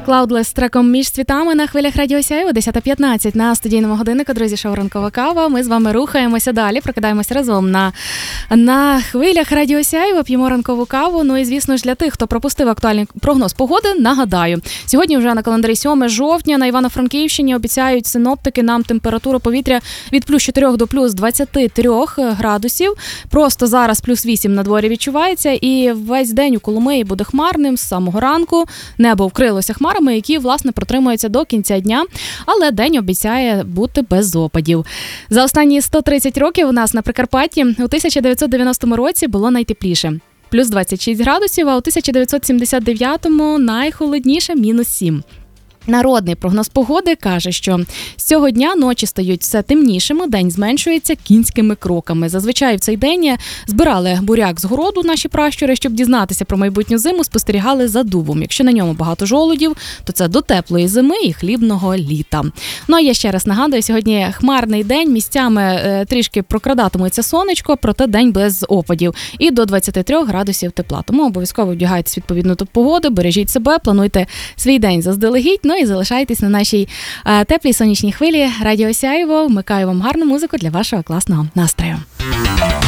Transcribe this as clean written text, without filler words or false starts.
Cloudless з треком «Між світами» на хвилях Радіо Сяйво, 10:15 на студійному годиннику. Друзі, шоу «Ранкова кава». Ми з вами рухаємося далі, прокидаємося разом на хвилях Радіо Сяйво, п'ємо ранкову каву. Ну і, звісно ж, для тих, хто пропустив актуальний прогноз погоди, нагадаю. Сьогодні вже на календарі 7 жовтня на Івано-Франківщині обіцяють синоптики нам температуру повітря від плюс 4 до плюс 23 градусів. Просто зараз плюс 8 на дворі відчувається. І весь день у Коломиї буде хмарним з самого ранку. Небо вкрилося хмарами, які, власне, протримуються до кінця дня, але день обіцяє бути без опадів. За останні 130 років у нас на Прикарпатті у 1990 році було найтепліше. Плюс 26 градусів, а у 1979-му найхолодніше – мінус 7. Народний прогноз погоди каже, що з цього дня ночі стають все темнішими, день зменшується кінськими кроками. Зазвичай в цей день збирали буряк з городу наші пращури, щоб дізнатися про майбутню зиму, спостерігали за дубом. Якщо на ньому багато жолудів, то це до теплої зими і хлібного літа. Ну а я ще раз нагадую, сьогодні хмарний день, місцями трішки прокрадатиметься сонечко, проте день без опадів і до 23 градусів тепла. Тому обов'язково вдягайтесь відповідно до погоди, бережіть себе, плануйте свій день заздалегідь. Ну і залишайтесь на нашій теплій сонячній хвилі Радіо Сяйво. Вмикаю вам гарну музику для вашого класного настрою.